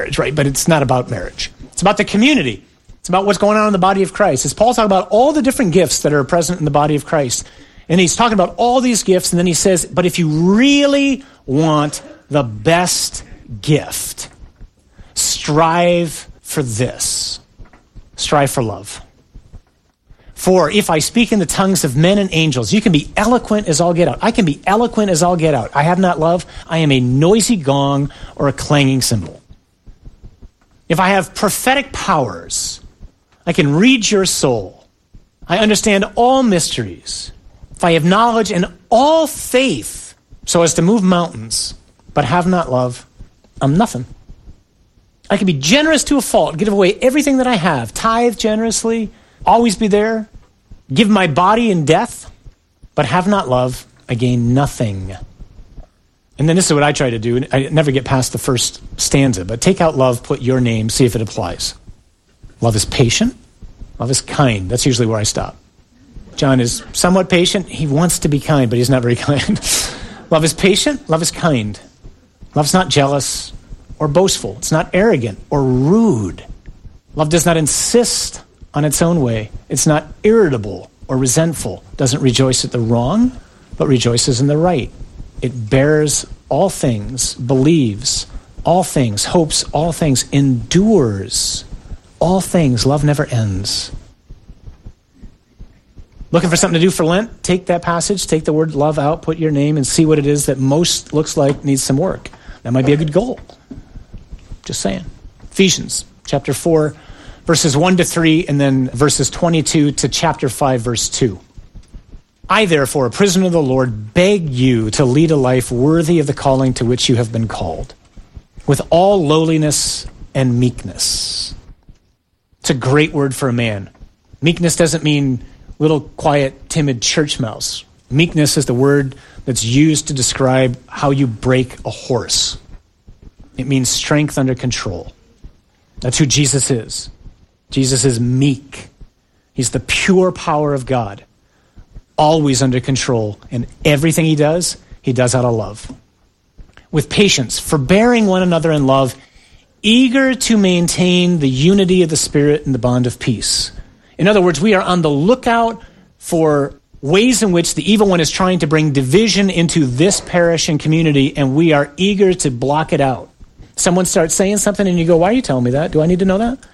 marriage, right? But it's not about marriage. It's about the community. It's about what's going on in the body of Christ. As Paul's talking about all the different gifts that are present in the body of Christ. And he's talking about all these gifts, and then he says, but if you really want the best gift, strive for this. Strive for love. For if I speak in the tongues of men and angels, you can be eloquent as all get out. I can be eloquent as all get out. I have not love. I am a noisy gong or a clanging cymbal. If I have prophetic powers, I can read your soul. I understand all mysteries. If I have knowledge and all faith so as to move mountains, but have not love, I'm nothing. I can be generous to a fault, give away everything that I have, tithe generously, always be there, give my body in death, but have not love, I gain nothing. And then this is what I try to do. I never get past the first stanza, but take out love, put your name, see if it applies. Love is patient. Love is kind. That's usually where I stop. John is somewhat patient. He wants to be kind, but he's not very kind. Love is patient. Love is kind. Love's not jealous or boastful. It's not arrogant or rude. Love does not insist on its own way. It's not irritable or resentful. Doesn't rejoice at the wrong, but rejoices in the right. It bears all things, believes all things, hopes all things, endures all things. Love never ends. Looking for something to do for Lent? Take that passage, take the word love out, put your name, and see what it is that most looks like needs some work. That might be a good goal. Just saying. Ephesians chapter 4, verses 1 to 3, and then verses 22 to chapter 5, verse 2. I, therefore, a prisoner of the Lord, beg you to lead a life worthy of the calling to which you have been called, with all lowliness and meekness. It's a great word for a man. Meekness doesn't mean little, quiet, timid church mouse. Meekness is the word that's used to describe how you break a horse. It means strength under control. That's who Jesus is. Jesus is meek. He's the pure power of God, always under control. And everything he does out of love. With patience, forbearing one another in love, eager to maintain the unity of the Spirit and the bond of peace. In other words, we are on the lookout for ways in which the evil one is trying to bring division into this parish and community, and we are eager to block it out. Someone starts saying something and you go, why are you telling me that? Do I need to know that?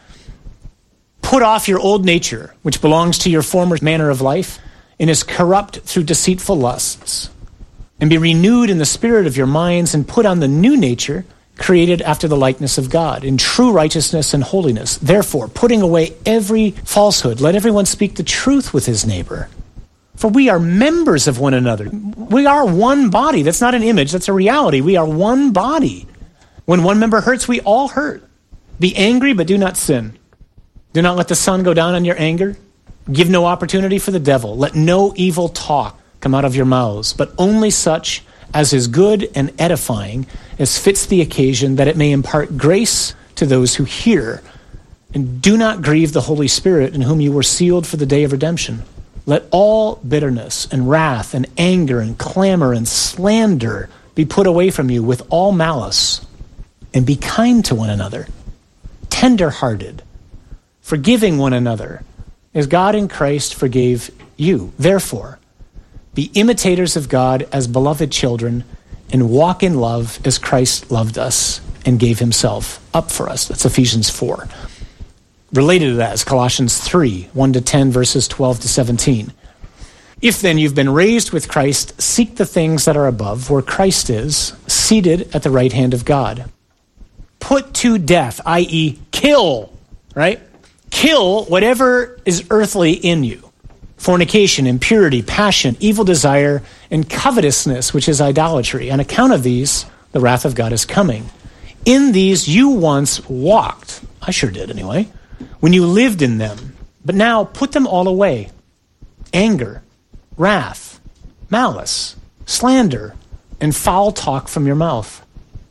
Put off your old nature, which belongs to your former manner of life and is corrupt through deceitful lusts, and be renewed in the spirit of your minds, and put on the new nature, created after the likeness of God, in true righteousness and holiness. Therefore, putting away every falsehood, let everyone speak the truth with his neighbor. For we are members of one another. We are one body. That's not an image, that's a reality. We are one body. When one member hurts, we all hurt. Be angry, but do not sin. Do not let the sun go down on your anger. Give no opportunity for the devil. Let no evil talk come out of your mouths, but only such as is good and edifying, as fits the occasion, that it may impart grace to those who hear. And do not grieve the Holy Spirit, in whom you were sealed for the day of redemption. Let all bitterness and wrath and anger and clamor and slander be put away from you with all malice. And be kind to one another, tender-hearted, forgiving one another, as God in Christ forgave you. Therefore, be imitators of God as beloved children, and walk in love as Christ loved us and gave himself up for us. That's Ephesians 4. Related to that is Colossians 3, 1 to 10, verses 12 to 17. If then you've been raised with Christ, seek the things that are above, where Christ is, seated at the right hand of God. Put to death, i.e. kill, right? Kill whatever is earthly in you. Fornication, impurity, passion, evil desire, and covetousness, which is idolatry. On account of these, the wrath of God is coming. In these you once walked. I sure did anyway. When you lived in them. But now put them all away. Anger, wrath, malice, slander, and foul talk from your mouth.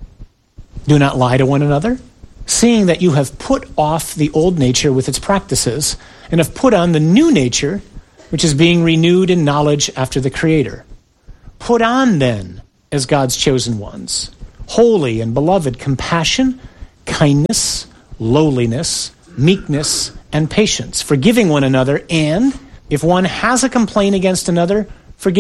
Do not lie to one another, seeing that you have put off the old nature with its practices, and have put on the new nature, which is being renewed in knowledge after the Creator. Put on then, as God's chosen ones, holy and beloved, compassion, kindness, lowliness, meekness, and patience, forgiving one another, and if one has a complaint against another,